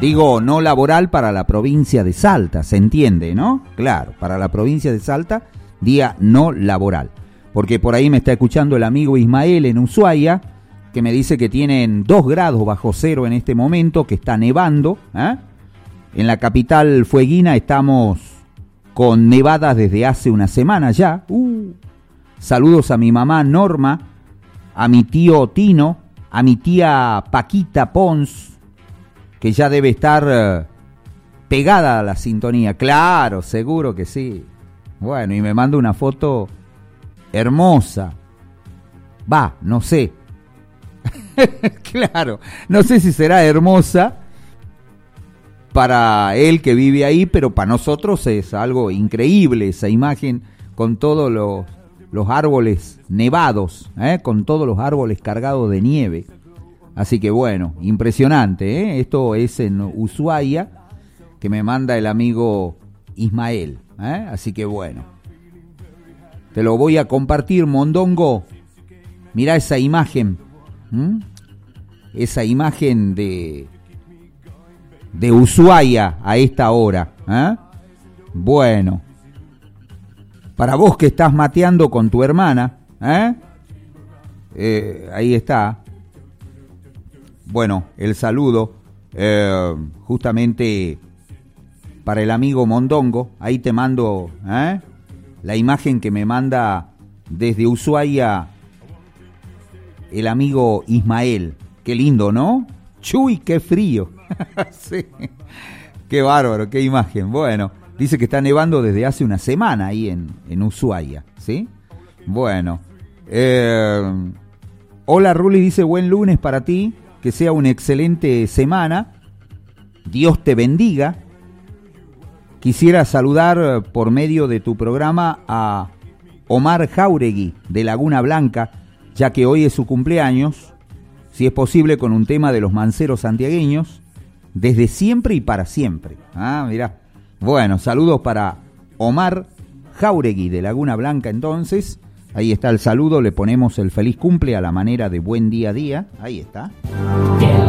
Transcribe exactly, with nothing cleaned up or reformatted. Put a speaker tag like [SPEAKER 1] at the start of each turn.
[SPEAKER 1] Digo, no laboral para la provincia de Salta, se entiende, ¿no? Claro, para la provincia de Salta, día no laboral. Porque por ahí me está escuchando el amigo Ismael en Ushuaia, que me dice que tienen dos grados bajo cero en este momento, que está nevando, ¿eh? En la capital fueguina estamos con nevadas desde hace una semana ya. Uh. Saludos a mi mamá Norma, a mi tío Tino, a mi tía Paquita Pons, que ya debe estar uh, pegada a la sintonía. Claro, seguro que sí. Bueno, y me manda una foto hermosa. Va, no sé. Claro, no sé si será hermosa para él que vive ahí, pero para nosotros es algo increíble esa imagen con todos los, los árboles nevados, ¿eh? Con todos los árboles cargados de nieve. Así que bueno, impresionante, ¿eh? Esto es en Ushuaia, que me manda el amigo Ismael, ¿eh? Así que bueno, te lo voy a compartir, Mondongo. Mirá esa imagen, ¿Mm? esa imagen de de Ushuaia a esta hora, ¿eh? Bueno, para vos que estás mateando con tu hermana, ¿eh? Eh, ahí está. Bueno, el saludo eh, justamente para el amigo Mondongo. Ahí te mando ¿eh? la imagen que me manda desde Ushuaia el amigo Ismael. Qué lindo, ¿no? Chuy, qué frío. Sí. Qué bárbaro, qué imagen. Bueno, dice que está nevando desde hace una semana ahí en, en Ushuaia, ¿sí? Bueno. Eh, hola, Ruli, dice buen lunes para ti. Que sea una excelente semana. Dios te bendiga. Quisiera saludar por medio de tu programa a Omar Jauregui de Laguna Blanca, ya que hoy es su cumpleaños. Si es posible, con un tema de los manceros santiagueños, desde siempre y para siempre. Ah, mirá. Bueno, saludos para Omar Jauregui de Laguna Blanca entonces. Ahí está el saludo, le ponemos el feliz cumple a la manera de buen día a día. Ahí está. Yeah.